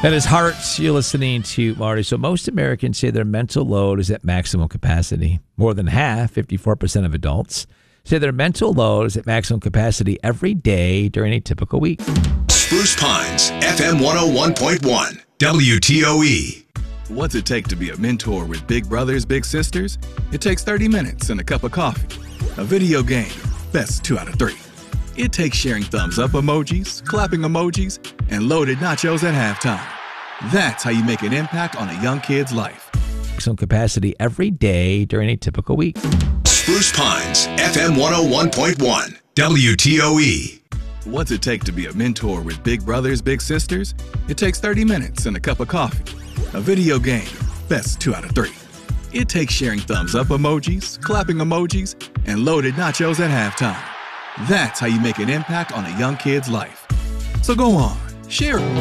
That is Hearts. You're listening to Marty. So most Americans say their mental load is at maximum capacity. More than half, 54% of adults, say their mental load is at maximum capacity every day during a typical week. Spruce Pines, FM 101.1, WTOE. What's it take to be a mentor with big brothers, big sisters? It takes 30 minutes and a cup of coffee. A video game, best 2 out of 3. It takes sharing thumbs up emojis, clapping emojis, and loaded nachos at halftime. That's how you make an impact on a young kid's life. Maximum capacity every day during a typical week. Spruce Pines, FM 101.1, WTOE. What's it take to be a mentor with big brothers, big sisters? It takes 30 minutes and a cup of coffee. A video game, best 2 out of 3. It takes sharing thumbs up emojis, clapping emojis, and loaded nachos at halftime. That's how you make an impact on a young kid's life. So go on, share it.